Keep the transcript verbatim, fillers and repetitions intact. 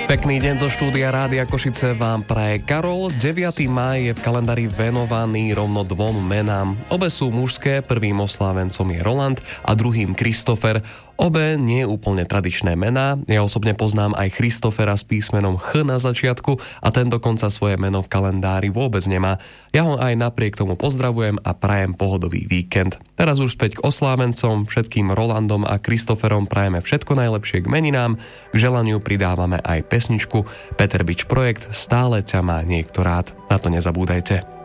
Pekný deň zo štúdia Rádia Košice vám praje Karol. deviateho mája je v kalendári venovaný rovno dvom menám. Obe sú mužské, prvým oslávencom je Roland a druhým Kristofer. Obe nie úplne tradičné mená. Ja osobne poznám aj Christofera s písmenom Ch na začiatku a ten dokonca svoje meno v kalendári vôbec nemá. Ja ho aj napriek tomu pozdravujem a prajem pohodový víkend. Teraz už späť k oslávencom, všetkým Rolandom a Kristoferom prajeme všetko najlepšie k meninám. K želaniu pridávame aj pesničku Peter Bič projekt Stále ťa má niekto rád. Na to nezabúdajte.